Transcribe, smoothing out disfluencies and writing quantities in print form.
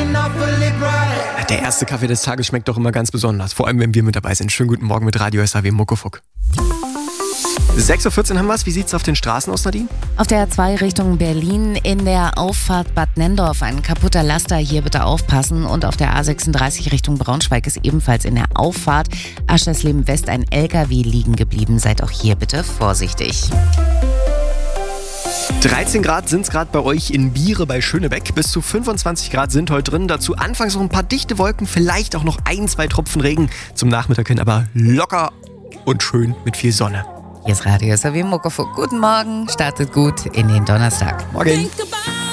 Der erste Kaffee des Tages schmeckt doch immer ganz besonders, vor allem wenn wir mit dabei sind. Schönen guten Morgen mit Radio SAW Muckefuck. 6.14 Uhr haben wir es. Wie sieht es auf den Straßen aus, Nadine? Auf der A2 Richtung Berlin in der Auffahrt Bad Nenndorf ein kaputter Laster. Hier bitte aufpassen. Und auf der A36 Richtung Braunschweig ist ebenfalls in der Auffahrt Aschersleben West ein LKW liegen geblieben. Seid auch hier bitte vorsichtig. 13 Grad sind es gerade bei euch in Biere bei Schönebeck. Bis zu 25 Grad sind heute drin. Dazu anfangs noch ein paar dichte Wolken, vielleicht auch noch 1-2 Tropfen Regen. Zum Nachmittag hin aber locker und schön mit viel Sonne. Hier ist Radio SAW Muckefuck. Guten Morgen, startet gut in den Donnerstag. Morgen.